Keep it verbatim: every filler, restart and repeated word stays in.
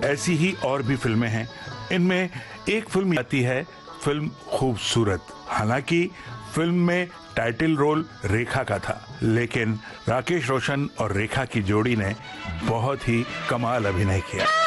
ऐसी ही और भी फिल्में हैं। इनमें एक फिल्म आती है फिल्म खूबसूरत। हालांकि फिल्म में टाइटल रोल रेखा का था, लेकिन राकेश रोशन और रेखा की जोड़ी ने बहुत ही कमाल अभिनय किया।